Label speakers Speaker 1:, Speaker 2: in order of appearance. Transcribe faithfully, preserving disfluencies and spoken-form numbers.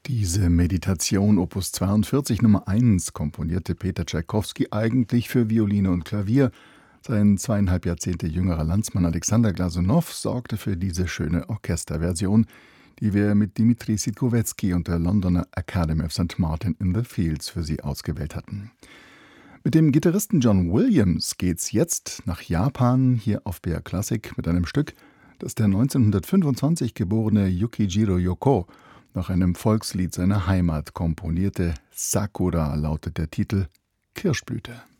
Speaker 1: Diese Meditation Opus zweiundvierzig Nummer eins komponierte Peter Tschaikowski eigentlich für Violine und Klavier. Sein zweieinhalb Jahrzehnte jüngerer Landsmann Alexander Glasunow sorgte für diese schöne Orchesterversion, die wir mit Dimitri Sitkowetzky und der Londoner Academy of Saint Martin in the Fields für Sie ausgewählt hatten. Mit dem Gitarristen John Williams geht's jetzt nach Japan, hier auf B R Classic, mit einem Stück, das der neunzehnhundertfünfundzwanzig geborene Yukijiro Yokoo nach einem Volkslied seiner Heimat komponierte. Sakura lautet der Titel, Kirschblüte.